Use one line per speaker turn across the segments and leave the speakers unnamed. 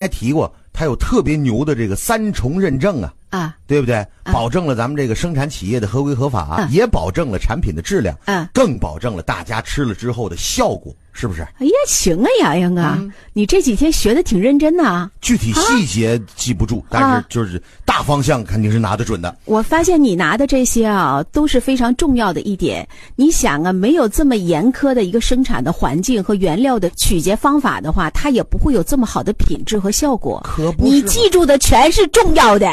提过，它有特别牛的这个3重认证啊，对不对？保证了咱们这个生产企业的合规合法，也保证了产品的质量，更保证了大家吃了之后的效果，是不是？
哎呀，行啊，洋洋啊，你这几天学的挺认真呐。
具体细节记不住，但是就是大方向肯定是拿得准的。
我发现你拿的这些啊，都是非常重要的一点。你想啊，没有这么严苛的一个生产的环境和原料的取决方法的话，它也不会有这么好的品质和效果。
可不是，
你记住的全是重要的。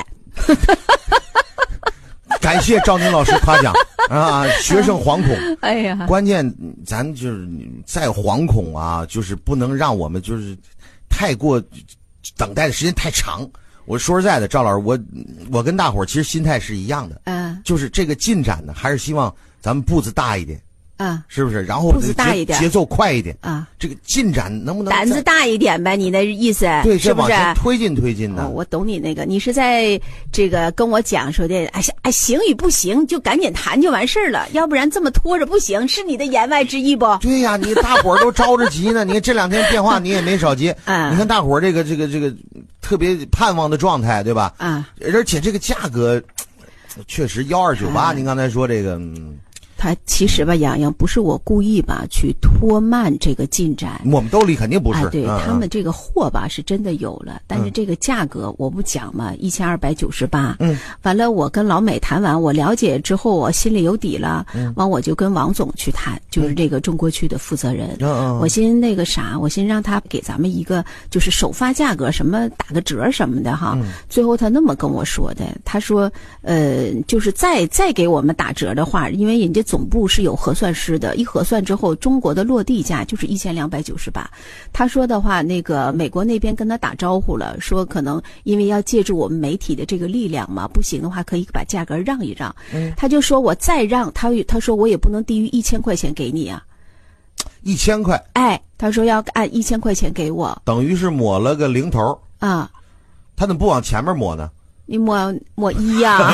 感谢赵宁老师夸奖啊！学生惶恐，
哎呀，
关键咱就是再惶恐啊，就是不能让我们就是太过等待的时间太长。我说实在的，赵老师，我跟大伙儿其实心态是一样的，就是这个进展呢，还是希望咱们步子大一点。是不是？然后
步子大一点，
节奏快一点啊！这个进展能不能
胆子大一点呗？你的意思
对，
是不是？
往前推进的。
我懂你那个，你是在这个跟我讲说的，行与不行就赶紧谈就完事儿了，要不然这么拖着不行，是你的言外之意不？
对呀，你大伙儿都着着急呢，你看这2天电话你也没少接，你看大伙儿这个特别盼望的状态，对吧？而且这个价格确实1298，您刚才说这个。
他其实吧，洋洋不是我故意吧去拖慢这个进展，
我们兜里肯定不是。
对，他们这个货吧是真的有了，但是这个价格我不讲嘛，1298。完了我跟老美谈完，我了解之后我心里有底了，完我就跟王总去谈，就是这个中国区的负责人。我寻那个啥，我寻让他给咱们一个就是首发价格什么打个折什么的哈。最后他那么跟我说的，他说就是再给我们打折的话，因为人家总部是有核算师的，一核算之后，中国的落地价就是1298。他说的话，那个美国那边跟他打招呼了，说可能因为要借助我们媒体的这个力量嘛，不行的话可以把价格让一让。他就说我再让他说我也不能低于1000块钱给你啊。
1000块？
哎，他说要按1000块钱给我，
等于是抹了个零头
啊。
他怎么不往前面抹呢？
你抹1呀。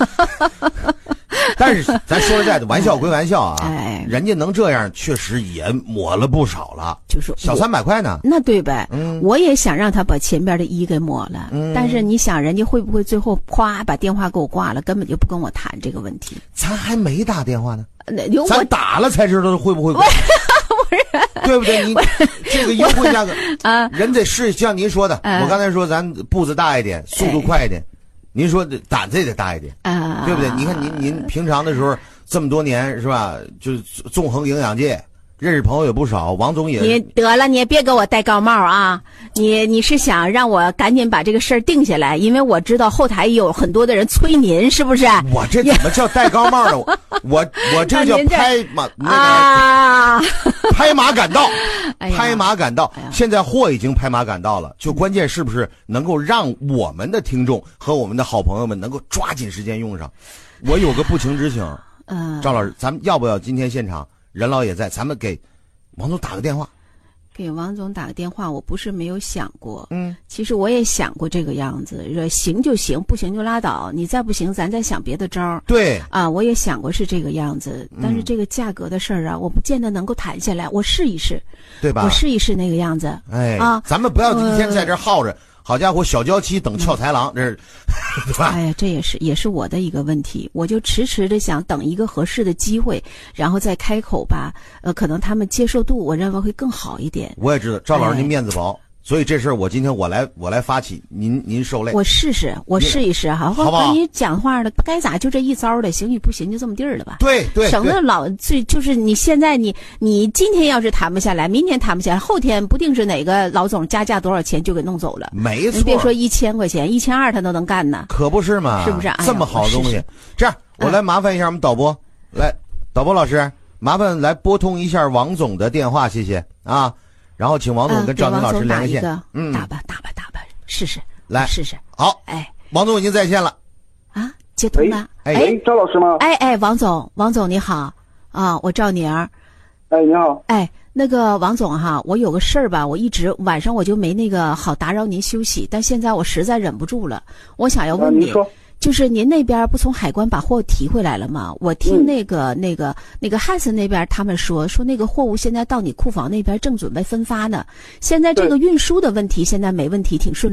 但是咱说实在的，玩笑归玩笑啊，人家能这样，确实也抹了不少了，
就是
小300块呢。
那对呗，我也想让他把前边的1给抹了，但是你想人家会不会最后夸把电话给我挂了，根本就不跟我谈这个问题？
咱还没打电话呢，咱打了才知道会不会挂。对不对？你这个优惠价格啊，人得是像您说的，我刚才说咱步子大一点，速度快一点。您说胆子也得大一点啊，对不对？你看您平常的时候这么多年是吧？就是纵横营养界，认识朋友也不少。王总也
你得了，你也别给我戴高帽啊！你是想让我赶紧把这个事儿定下来？因为我知道后台有很多的人催您，是不是？
我这怎么叫戴高帽呢？我这叫拍马拍马赶到，拍马赶到。现在货已经拍马赶到了，就关键是不是能够让我们的听众和我们的好朋友们能够抓紧时间用上？我有个不情之请，赵老师，咱们要不要今天现场任老也在，咱们给王总打个电话？
给王总打个电话，我不是没有想过，其实我也想过这个样子，说行就行，不行就拉倒，你再不行，咱再想别的招。
对
啊，我也想过是这个样子，但是这个价格的事儿啊，我不见得能够谈下来，我试一试，
对吧？
我试一试那个样子。
哎啊，咱们不要一天在这耗着。好家伙，小娇妻等俏才郎，这是，对吧？
哎呀，这也是我的一个问题，我就迟的想等一个合适的机会，然后再开口吧。可能他们接受度，我认为会更好一点。
我也知道，赵老师您面子薄，所以这事儿我今天我来发起，您受累。
我试一试哈，
好不好？
跟你讲话的该咋就这一招的，行与不行就这么地儿了吧？
对，
省得就是你现在你今天要是谈不下来，明天谈不下来，后天不定是哪个老总加价多少钱就给弄走了。
没错，
你别说1000块钱，1200他都能干呢，
可不是嘛？
是不是？
这么好的东西，这样我来麻烦一下我们导播，来，导播老师，麻烦来拨通一下王总的电话，谢谢啊。然后请王总跟赵宁老师连个线，
打吧，试试，
来
试试。
好，王总已经在线了，
啊，接通了。
赵老师吗？
王总你好啊，我赵宁儿。
你好。
那个王总哈，我有个事儿吧，我一直晚上我就没那个好打扰您休息，但现在我实在忍不住了，我想要问你。就是您那边不从海关把货提回来了吗？我听那个汉森那边他们说那个货物现在到你库房那边正准备分发呢。现在这个运输的问题现在没问题，挺顺利。